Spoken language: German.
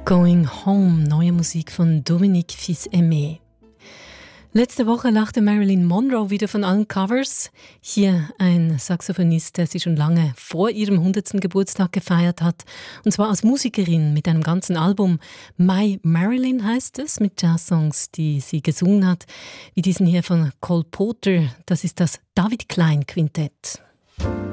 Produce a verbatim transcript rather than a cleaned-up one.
Going Home, neue Musik von Dominique Fils-Aimé. Letzte Woche lachte Marilyn Monroe wieder von allen Covers. Hier ein Saxophonist, der sie schon lange vor ihrem hundertsten Geburtstag gefeiert hat. Und zwar als Musikerin mit einem ganzen Album. My Marilyn heißt es, mit Jazzsongs, die sie gesungen hat. Wie diesen hier von Cole Porter, das ist das David Klein Quintett.